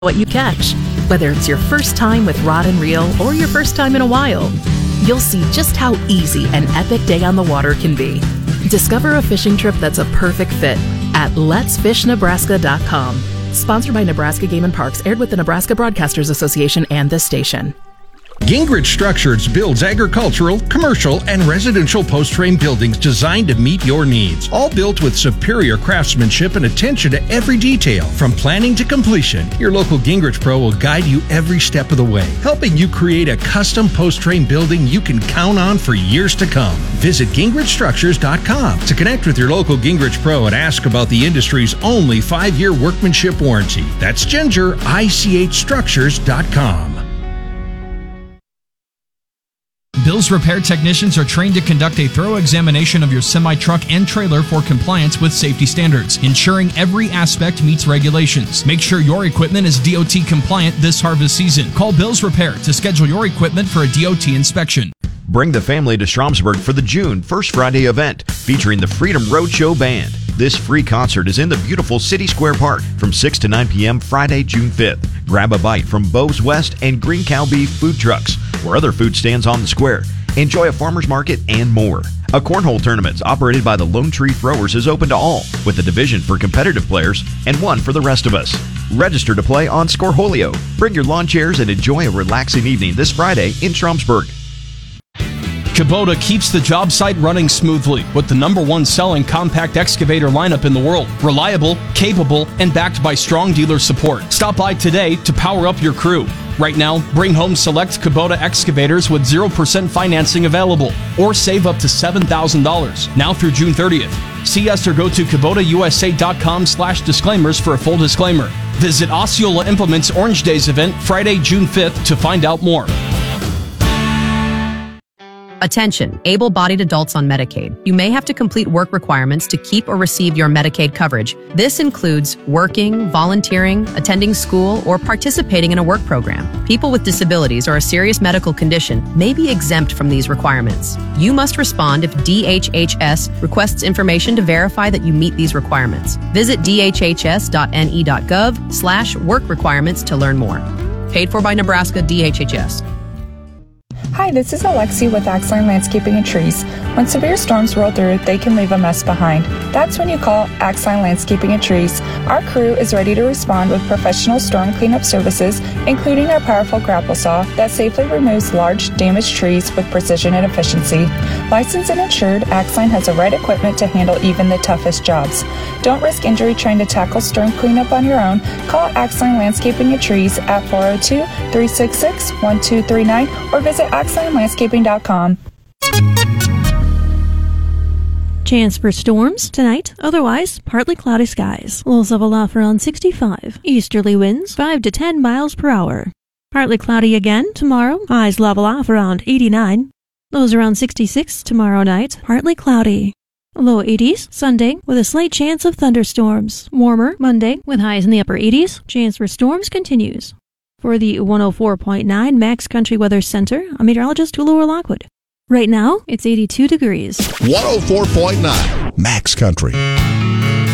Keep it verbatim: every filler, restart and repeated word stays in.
what you catch. Whether it's your first time with rod and reel or your first time in a while, you'll see just how easy an epic day on the water can be. Discover a fishing trip that's a perfect fit at lets fish nebraska dot com. Sponsored by Nebraska Game and Parks, aired with the Nebraska Broadcasters Association and this station. Gingrich Structures builds agricultural, commercial, and residential post-frame buildings designed to meet your needs. All built with superior craftsmanship and attention to every detail. From planning to completion, your local Gingrich Pro will guide you every step of the way, helping you create a custom post-frame building you can count on for years to come. Visit gingrich structures dot com to connect with your local Gingrich Pro and ask about the industry's only five-year workmanship warranty. That's ginger I C H structures dot com. Bill's Repair technicians are trained to conduct a thorough examination of your semi-truck and trailer for compliance with safety standards, ensuring every aspect meets regulations. Make sure your equipment is D O T compliant this harvest season. Call Bill's Repair to schedule your equipment for a D O T inspection. Bring the family to Stromsburg for the June First Friday event featuring the Freedom Roadshow Band. This free concert is in the beautiful City Square Park from six to nine p.m. Friday, June fifth. Grab a bite from Bo's West and Green Cow Beef food trucks or other food stands on the square. Enjoy a farmer's market and more. A cornhole tournament operated by the Lone Tree Throwers is open to all, with a division for competitive players and one for the rest of us. Register to play on Scoreholio. Bring your lawn chairs and enjoy a relaxing evening this Friday in Stromsburg. Kubota keeps the job site running smoothly with the number one selling compact excavator lineup in the world. Reliable, capable, and backed by strong dealer support. Stop by today to power up your crew. Right now, bring home select Kubota excavators with zero percent financing available, or save up to seven thousand dollars now through June thirtieth. See us or go to Kubota U S A dot com slash disclaimers for a full disclaimer. Visit Osceola Implement's Orange Days event Friday, June fifth to find out more. Attention, able-bodied adults on Medicaid. You may have to complete work requirements to keep or receive your Medicaid coverage. This includes working, volunteering, attending school, or participating in a work program. People with disabilities or a serious medical condition may be exempt from these requirements. You must respond if D H H S requests information to verify that you meet these requirements. Visit d h h s dot n e dot gov slash work requirements to learn more. Paid for by Nebraska D H H S. Hi, this is Alexi with Axline Landscaping and Trees. When severe storms roll through, they can leave a mess behind. That's when you call Axline Landscaping and Trees. Our crew is ready to respond with professional storm cleanup services, including our powerful grapple saw that safely removes large, damaged trees with precision and efficiency. Licensed and insured, Axline has the right equipment to handle even the toughest jobs. Don't risk injury trying to tackle storm cleanup on your own. Call Axline Landscaping and Trees at four oh two, three six six, one two three nine or visit axline landscaping dot com. Chance for storms tonight, otherwise partly cloudy skies. Lows of aloft around sixty-five. Easterly winds five to ten miles per hour. Partly cloudy again tomorrow. Highs level off around eighty-nine. Lows around sixty-six tomorrow night. Partly cloudy. Low eighties Sunday with a slight chance of thunderstorms. Warmer Monday with highs in the upper eighties. Chance for storms continues. For the one oh four point nine Max Country Weather Center, I'm meteorologist Hula Lockwood. Right now, it's eighty-two degrees. one oh four point nine Max Country.